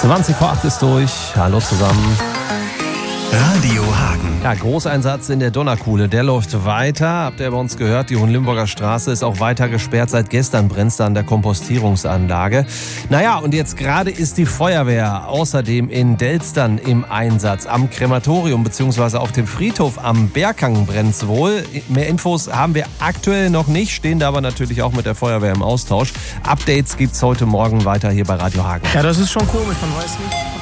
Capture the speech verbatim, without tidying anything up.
zwanzig vor acht ist durch. Hallo zusammen. Radio Hagen. Ja, Großeinsatz in der Donnerkuhle, der läuft weiter. Habt ihr bei uns gehört, die Hohenlimburger Straße ist auch weiter gesperrt. Seit gestern brennt es da an der Kompostierungsanlage. Naja, und jetzt gerade ist die Feuerwehr außerdem in Delstern im Einsatz. Am Krematorium bzw. auf dem Friedhof am Berghang brennt es wohl. Mehr Infos haben wir aktuell noch nicht, stehen da aber natürlich auch mit der Feuerwehr im Austausch. Updates gibt's heute Morgen weiter hier bei Radio Hagen. Ja, das ist schon komisch, man weiß nicht.